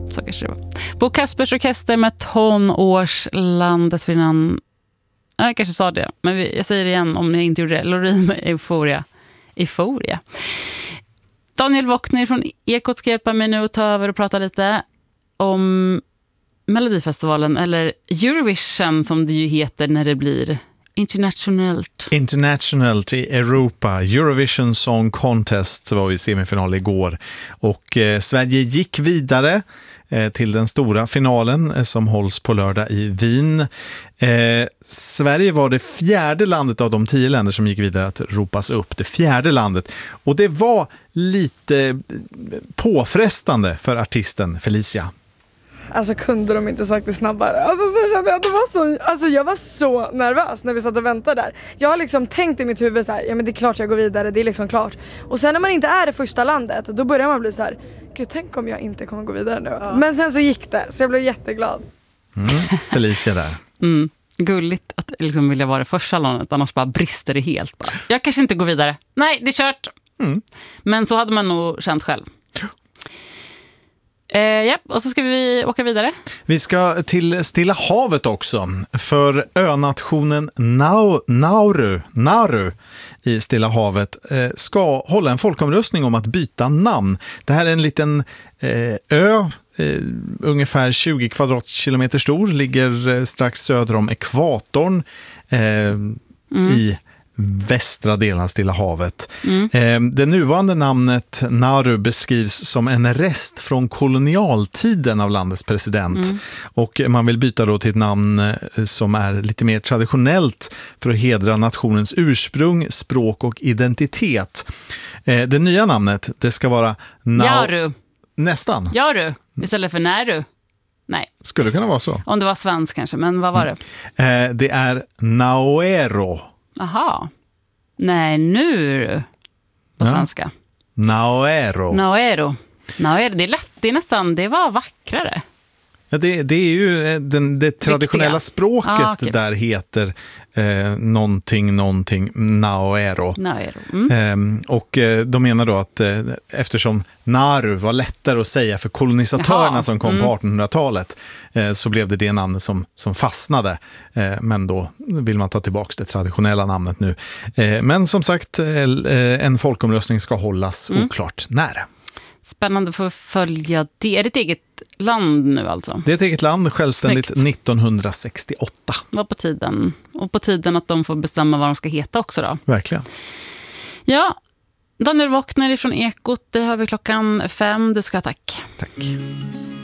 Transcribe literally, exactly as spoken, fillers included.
så kanske det var. Bo Kaspers orkester med tonårsland dessförinnan. Jag kanske sa det, men vi, jag säger det igen om ni inte gjorde det. Loreen med Euphoria. Euphoria. Daniel Wockner från Ekot ska hjälpa mig nu att ta över och prata lite om Melodifestivalen, eller Eurovision som det ju heter när det blir internationellt. Internationellt i Europa. Eurovision Song Contest var i semifinal igår. Och eh, Sverige gick vidare eh, till den stora finalen eh, som hålls på lördag i Wien. Eh, Sverige var det fjärde landet av de tio länder som gick vidare att ropas upp. Det fjärde landet. Och det var lite påfrestande för artisten Felicia. Alltså kunde de inte sagt det snabbare? Alltså så kände jag att det var så, alltså jag var så nervös när vi satt och väntade där. Jag har liksom tänkt i mitt huvud så här, ja men det är klart jag går vidare, det är liksom klart. Och sen när man inte är det första landet, då börjar man bli så här, gud tänk om jag inte kommer gå vidare nu. Ja. Men sen så gick det, så jag blev jätteglad. Mm, Felicia där. Mm, gulligt att liksom vilja vara det första landet, annars bara brister det helt. Bara. Jag kanske inte går vidare. Nej, det är kört. Mm. Men så hade man nog känt själv. Eh, ja, och så ska vi åka vidare. Vi ska till Stilla havet också, för önationen Nau, Nauru, Nauru i Stilla havet eh, ska hålla en folkomröstning om att byta namn. Det här är en liten eh, ö, eh, ungefär tjugo kvadratkilometer stor, ligger eh, strax söder om ekvatorn eh, mm. i västra delen av Stilla havet. Mm. Eh, det nuvarande namnet Nauru beskrivs som en rest från kolonialtiden av landets president. Mm. Och man vill byta då till ett namn som är lite mer traditionellt för att hedra nationens ursprung, språk och identitet. Eh, det nya namnet, det ska vara Na- Jaru. Nästan. Jaru, istället för Näru. Nej. Skulle kunna vara så. Om det var svensk kanske, men vad var det? Mm. Eh, det är Nauero. Aha. Nej, nu på ja. svenska. Nauero. Nauero. Nauero. Det är lätt, det är nästan, det var vackrare. Ja, det, det är ju den, det traditionella Riktiga. språket ah, okay. där heter eh, någonting, någonting, Nauero. Nauero. Mm. Eh, och eh, de menar då att eh, eftersom Nauru var lättare att säga för kolonisatörerna Jaha. som kom mm. på artonhundratalet eh, så blev det det namnet som, som fastnade. Eh, men då vill man ta tillbaka det traditionella namnet nu. Eh, men som sagt, eh, en folkomröstning ska hållas mm. oklart när. Spännande att få följa det. Är det ett eget land nu alltså? Det är ett eget land, självständigt Snyggt. nittonhundrasextioåtta. Var på tiden. Och på tiden att de får bestämma vad de ska heta också då. Verkligen. Ja, Daniel Wockner från Ekot, det har vi klockan fem. Du ska ha tack. Tack.